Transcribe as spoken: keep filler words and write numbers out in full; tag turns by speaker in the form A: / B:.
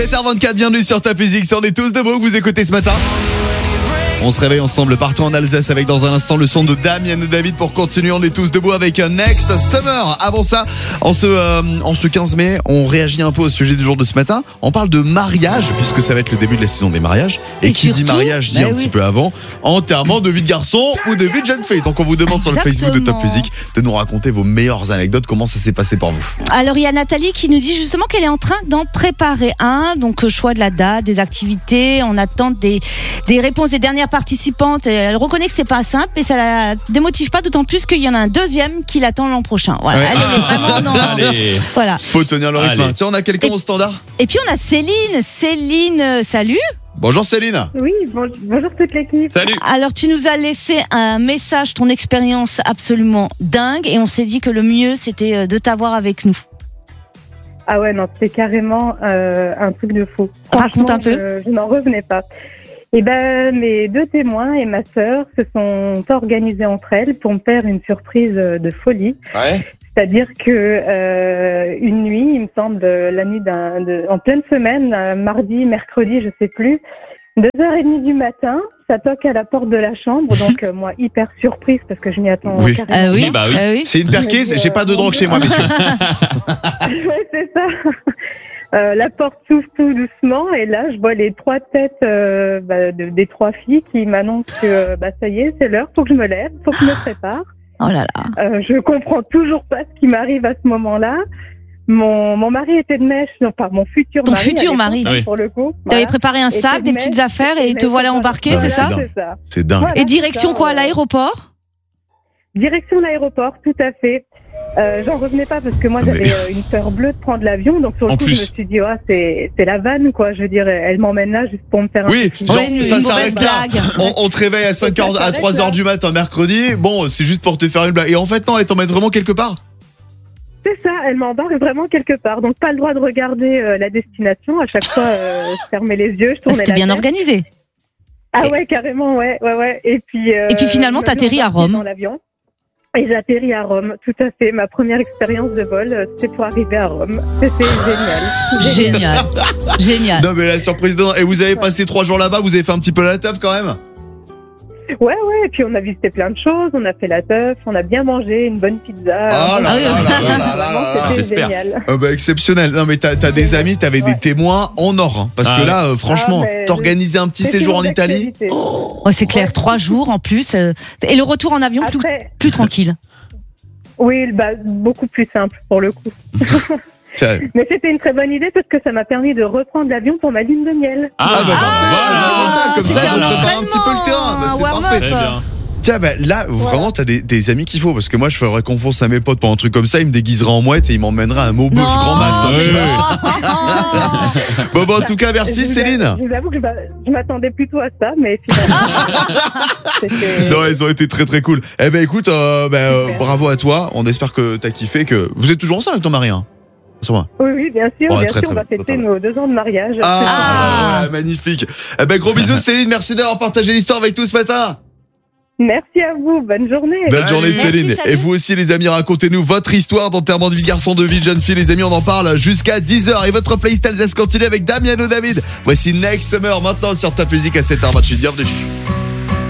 A: sept heures vingt-quatre, bienvenue sur Top Music, si on est tous debout, que vous écoutez ce matin. On se réveille ensemble partout en Alsace avec dans un instant le son de Damien et David pour continuer. On est tous debout avec Next Summer. Avant ça, en ce, euh, en ce quinze mai, on réagit un peu au sujet du jour de ce matin. On parle de mariage puisque ça va être le début de la saison des mariages. Et, et qui surtout, dit mariage dit bah un oui. petit peu avant enterrement de vie de garçon ou de vie de jeune fille. Donc on vous demande Exactement. sur le Facebook de Top Music de nous raconter vos meilleures anecdotes. Comment ça s'est passé pour vous?
B: Alors il y a Nathalie qui nous dit justement qu'elle est en train d'en préparer un. Donc choix de la date, des activités, on attend des, des réponses des dernières participantes. Elle reconnaît que c'est pas simple, mais ça la démotive pas, d'autant plus qu'il y en a un deuxième qui l'attend l'an prochain. Voilà, ouais. Elle est vraiment dans...
A: Allez. Voilà. Faut tenir le rythme. Tiens, on a quelqu'un et, au standard.
B: Et puis on a Céline. Céline, salut.
A: Bonjour Céline.
C: Oui, bon, bonjour toute l'équipe.
A: Salut.
B: Alors tu nous as laissé un message, ton expérience absolument dingue, et on s'est dit que le mieux c'était de t'avoir avec nous.
C: Ah ouais, non, c'est carrément euh, un truc de fou.
B: Raconte un peu.
C: Je, je n'en revenais pas. Et ben, mes deux témoins et ma sœur se sont organisés entre elles pour me faire une surprise de folie.
A: Ouais.
C: C'est-à-dire que euh, une nuit, il me semble, la nuit d'un, de, en pleine semaine, mardi, mercredi, je sais plus, deux heures trente du matin, ça toque à la porte de la chambre, donc euh, moi hyper surprise parce que je m'y attends
A: oui.
C: carrément.
B: Ah oui,
A: bah oui.
B: Ah oui.
A: C'est une perquise, j'ai pas de drogue chez moi, messieurs.
C: Ouais, c'est ça. Euh, la porte s'ouvre tout doucement et là je vois les trois têtes euh, bah, de, des trois filles qui m'annoncent que bah ça y est, c'est l'heure, faut que je me lève, faut que je me prépare.
B: Oh là là.
C: Euh, je comprends toujours pas ce qui m'arrive à ce moment-là. Mon, mon mari était de mèche, non pas mon futur
B: Ton
C: mari.
B: Ton futur mari.
C: Oui. Pour le coup.
B: T'avais
C: voilà.
B: préparé un sac, des petites affaires et te voilà embarqué, c'est ça?
C: C'est ça.
A: C'est dingue.
C: Voilà,
B: et direction quoi, à l'aéroport?
C: Direction l'aéroport, tout à fait. Euh, j'en revenais pas parce que moi j'avais mais... euh, une peur bleue de prendre l'avion, donc sur le en coup plus. je me suis dit ah, c'est, c'est la vanne quoi, je veux dire elle m'emmène là juste pour me faire un
A: oui,
C: petit
A: genre,
B: ouais, une,
A: ça
B: une
A: s'arrête là. On, on te réveille à cinq heures, à trois heures du matin mercredi, bon c'est juste pour te faire une blague. Et en fait non, elle t'emmène vraiment quelque part.
C: C'est ça, elle m'embarque vraiment quelque part, donc pas le droit de regarder euh, la destination, à chaque fois euh, je fermais les yeux, je tournais
B: C'était
C: la
B: bien
C: tête.
B: organisé.
C: Ah ouais, carrément, ouais, ouais, ouais. Et puis, euh,
B: et puis finalement t'atterris à Rome.
C: Dans l'avion. Et j'atterris à Rome, tout à fait. Ma première expérience de vol, c'était pour arriver à Rome. C'était génial.
B: Génial. Génial.
A: Non mais la surprise dedans. Et vous avez passé trois jours là-bas, vous avez fait un petit peu la teuf quand même?
C: Ouais, ouais, et puis on a visité plein de choses, on a fait la teuf, on a bien mangé, une bonne pizza.
A: Ah là là là là là,
C: c'était
D: j'espère.
C: génial.
A: Oh bah exceptionnel. Non mais t'as, t'as des amis, t'avais ouais. des témoins en or. Hein, parce ah que là, euh, franchement, ah, t'organiser un petit séjour en Italie.
B: Oh, c'est clair, ouais. trois jours en plus. Euh, et le retour en avion, Après, plus, plus tranquille.
C: Oui, bah, beaucoup plus simple pour le coup. Mais c'était une très bonne idée parce que ça m'a permis de reprendre l'avion pour ma lune de miel.
A: Ah, ah bah,
B: ah,
A: voilà, comme ça, ça prépare un petit peu le terrain. Bah, c'est parfait.
D: Bien.
A: Tiens, bah, là, voilà. Vraiment, t'as des, des amis qu'il faut. Parce que moi, je ferais confiance à mes potes pour un truc comme ça. Ils me déguiseraient en mouette et ils m'emmèneraient à un Maubeuge Grand Max. Hein,
D: oui,
A: oui. Bon, bah, en tout cas, merci je Céline.
C: Je vous avoue que je m'attendais plutôt à ça, mais finalement.
A: Non, ils ont été très très cool. Eh ben, écoute, euh, bah, euh, bravo à toi. On espère que t'as kiffé. Que... Vous êtes toujours ensemble avec ton mari, hein?
C: Oui, oui, bien sûr,
A: ouais,
C: bien
A: très,
C: sûr,
A: très
C: on va
A: bien.
C: fêter nos deux ans de mariage.
A: Ah, ah. Ouais, magnifique. Eh ben, gros bisous Céline, merci d'avoir partagé l'histoire avec nous ce matin.
C: Merci à vous, bonne journée.
A: Bonne journée
B: Merci,
A: Céline.
B: salut.
A: Et vous aussi les amis, racontez-nous votre histoire d'enterrement de vie de garçon, de vie de jeune fille. Les amis, on en parle jusqu'à dix heures. Et votre playlist Alsace continue avec Damien et David. Voici Next Summer maintenant sur Top Music à sept heures vingt-huit. Bienvenue.